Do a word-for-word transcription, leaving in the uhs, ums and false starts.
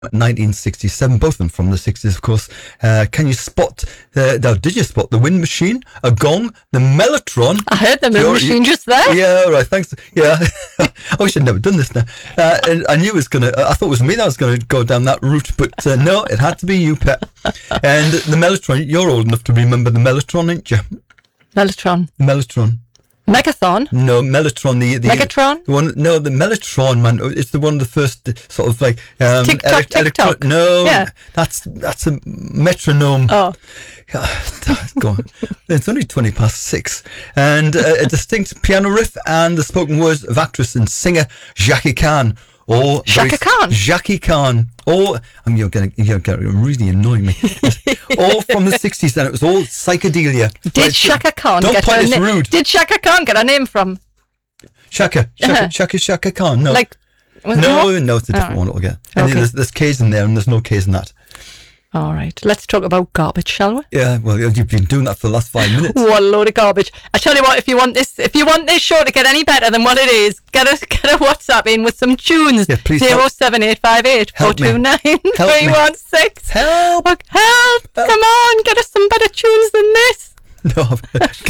nineteen sixty-seven, both of them from the sixties, of course. Uh, can you spot, uh, now, did you spot the wind machine, a gong, the mellotron? I heard the wind Sure, machine you- just there. Yeah, right, thanks. Yeah. I wish I'd never done this now. Uh, and I knew it was going to, I thought it was me that was going to go down that route, but uh, no, it had to be you, Pet. And the mellotron, you're old enough to remember the mellotron, ain't you? Mellotron. The mellotron. Megathon. No, Mellotron, the, the Megatron? the one. No, the Mellotron, man. It's the one of the first uh, sort of like um, Tick tock, tick electro- tock. No, Yeah. that's that's a metronome. Oh, Go on. It's only twenty past six, and uh, a distinct piano riff and the spoken words of actress and singer Jackie Khan. Or Shaka Khan? Jackie Khan. Or I'm you're getting you're getting really annoying me. All from the sixties, and it was all psychedelia. did Right, Shaka Khan don't get point, her it's name? rude. Did Shaka Khan get her name from? Shaka, Shaka, Uh-huh. Shaka, Shaka Khan. No, Like, was it no, what? no, it's a different Oh. one altogether. And Okay. there's, there's K's in there, and there's no K's in that. All right, let's talk about garbage, shall we? Yeah, well, you've been doing that for the last five minutes. What a load of garbage! I tell you what, if you want this, if you want this show to get any better than what it is, get a get a WhatsApp in with some tunes. Yeah, please Zero help. seven eight five eight four Help me. two nine Help three me. one six. Help! Help! Help! Come on, get us some better tunes than this. No,